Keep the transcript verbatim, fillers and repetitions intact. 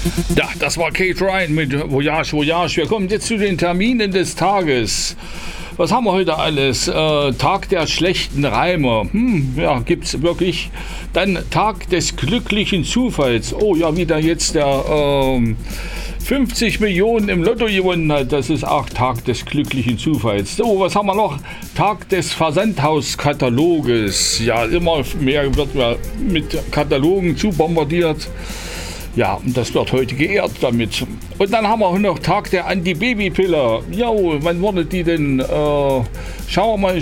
Ja, das war Kate Ryan mit Voyage, Voyage. Wir kommen jetzt zu den Terminen des Tages. Was haben wir heute alles? Äh, Tag der schlechten Reime. Hm, ja, gibt's wirklich. Dann Tag des glücklichen Zufalls. Oh ja, wieder jetzt der ähm, fünfzig Millionen im Lotto gewonnen hat. Das ist auch Tag des glücklichen Zufalls. So, was haben wir noch? Tag des Versandhauskataloges. Ja, immer mehr wird man mit Katalogen zu bombardiert. Ja, und das wird heute geehrt damit. Und dann haben wir noch Tag der Antibabypille. Ja, wann wurde die denn? Äh, schauen wir mal